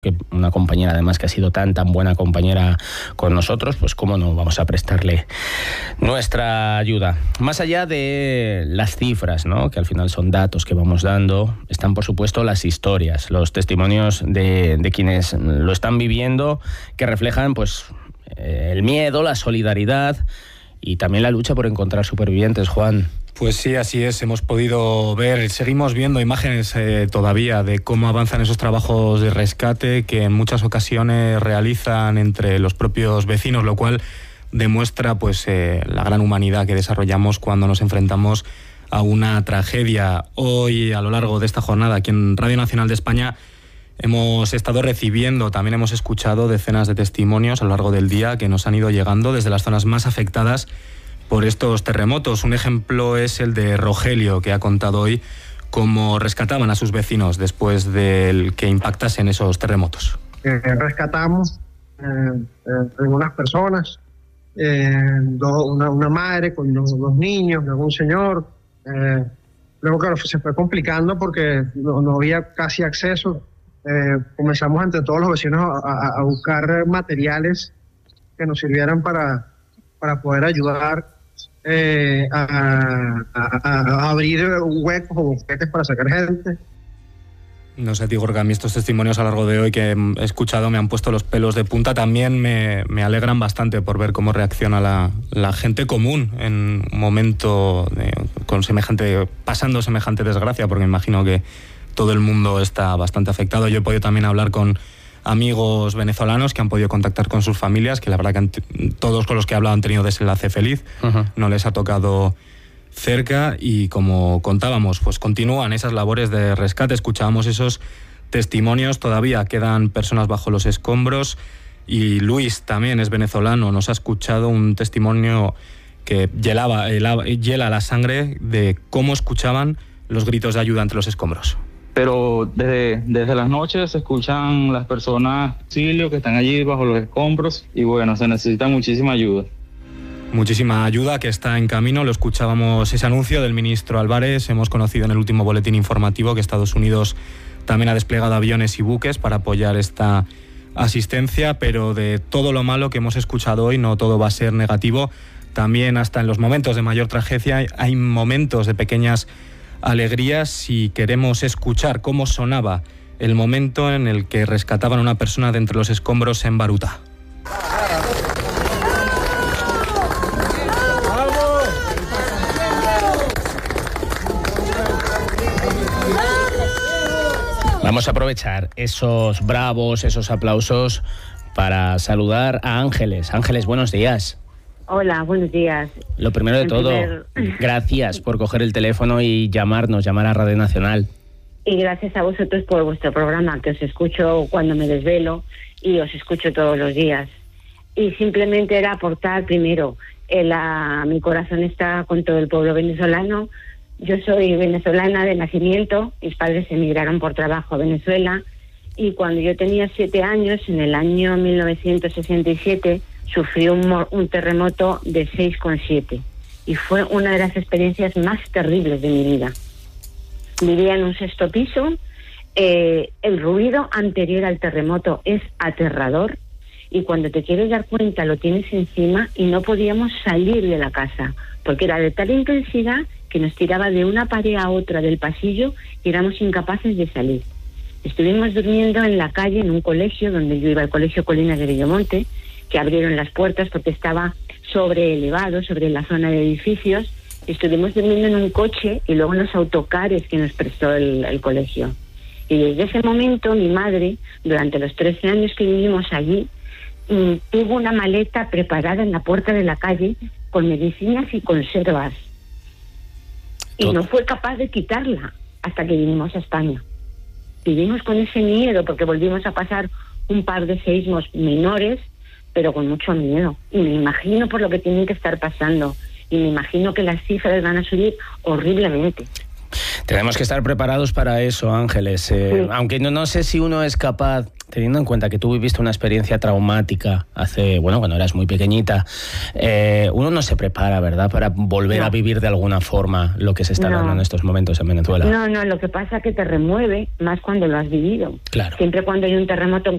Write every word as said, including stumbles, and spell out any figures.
que una compañera además que ha sido tan tan buena compañera con nosotros, pues cómo no vamos a prestarle nuestra ayuda. Más allá de las cifras, ¿no?, que al final son datos que vamos dando, están por supuesto las historias, los testimonios de, de quienes lo están viviendo, que reflejan pues el miedo, la solidaridad y también la lucha por encontrar supervivientes, Juan. Pues sí, así es. Hemos podido ver, seguimos viendo imágenes eh, todavía de cómo avanzan esos trabajos de rescate que en muchas ocasiones realizan entre los propios vecinos, lo cual demuestra pues eh, la gran humanidad que desarrollamos cuando nos enfrentamos a una tragedia. Hoy, a lo largo de esta jornada, aquí en Radio Nacional de España, hemos estado recibiendo, también hemos escuchado decenas de testimonios a lo largo del día que nos han ido llegando desde las zonas más afectadas por estos terremotos. Un ejemplo es el de Rogelio, que ha contado hoy cómo rescataban a sus vecinos después de que impactasen esos terremotos. Eh, rescatamos eh, eh, algunas personas, eh, do, una, una madre con dos, dos niños, luego un señor. Eh, luego, claro, se fue complicando porque no, no había casi acceso. Eh, comenzamos entre todos los vecinos a, a, a buscar materiales que nos sirvieran para, para poder ayudar Eh, a, a, a abrir huecos o boquetes para sacar gente. No sé, digo, Gorka, a mí estos testimonios a lo largo de hoy que he escuchado me han puesto los pelos de punta. También me, me alegran bastante por ver cómo reacciona la, la gente común en un momento de, con semejante, pasando semejante desgracia, porque me imagino que todo el mundo está bastante afectado. Yo he podido también hablar con amigos venezolanos que han podido contactar con sus familias, que la verdad que han t- todos con los que he hablado han tenido desenlace feliz. Uh-huh. No les ha tocado cerca y, como contábamos, pues continúan esas labores de rescate. Escuchábamos esos testimonios, todavía quedan personas bajo los escombros, y Luis también es venezolano, nos ha escuchado un testimonio que hielaba, hielaba, hiela la sangre de cómo escuchaban los gritos de ayuda entre los escombros. Pero desde, desde las noches se escuchan las personas auxilio que están allí bajo los escombros y bueno, se necesita muchísima ayuda. Muchísima ayuda que está en camino. Lo escuchábamos, ese anuncio del ministro Álvarez. Hemos conocido en el último boletín informativo que Estados Unidos también ha desplegado aviones y buques para apoyar esta asistencia, pero de todo lo malo que hemos escuchado hoy, no todo va a ser negativo. También hasta en los momentos de mayor tragedia hay momentos de pequeñas alegrías. Si queremos escuchar cómo sonaba el momento en el que rescataban a una persona de entre los escombros en Baruta. Vamos a aprovechar esos bravos, esos aplausos para saludar a Ángeles. Ángeles, buenos días. Hola, buenos días. Lo primero de en todo, primer... gracias por coger el teléfono y llamarnos, llamar a Radio Nacional. Y gracias a vosotros por vuestro programa, que os escucho cuando me desvelo y os escucho todos los días. Y simplemente era aportar primero, el, a, mi corazón está con todo el pueblo venezolano. Yo soy venezolana de nacimiento, mis padres emigraron por trabajo a Venezuela, y cuando yo tenía siete años, en el año mil novecientos sesenta y siete, sufrí un, un terremoto de seis coma siete y fue una de las experiencias más terribles de mi vida. Vivía en un sexto piso, eh, el ruido anterior al terremoto es aterrador y cuando te quieres dar cuenta lo tienes encima y no podíamos salir de la casa porque era de tal intensidad que nos tiraba de una pared a otra del pasillo y éramos incapaces de salir. Estuvimos durmiendo en la calle, en un colegio donde yo iba, al Colegio Colinas de Bellomonte, que abrieron las puertas porque estaba sobre elevado, sobre la zona de edificios. Estuvimos durmiendo en un coche y luego en los autocares que nos prestó el, el colegio. Y desde ese momento mi madre, durante los trece años que vivimos allí, mmm, tuvo una maleta preparada en la puerta de la calle con medicinas y conservas. Y Todo. no fue capaz de quitarla hasta que vinimos a España. Vivimos con ese miedo porque volvimos a pasar un par de seísmos menores, pero con mucho miedo. Y me imagino por lo que tienen que estar pasando. Y me imagino que las cifras van a subir horriblemente. Tenemos que estar preparados para eso, Ángeles. Eh, sí. Aunque no, no sé si uno es capaz, teniendo en cuenta que tú viviste una experiencia traumática hace, bueno, cuando eras muy pequeñita, eh, uno no se prepara, ¿verdad?, para volver no. a vivir de alguna forma lo que se está no. dando en estos momentos en Venezuela. No, no, lo que pasa es que te remueve más cuando lo has vivido. Claro. Siempre cuando hay un terremoto en